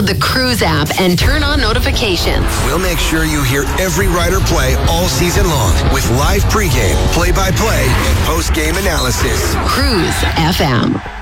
The Cruise app and turn on notifications. We'll make sure you hear every rider play all season long with live pregame, play-by-play, and post-game analysis. Cruise FM.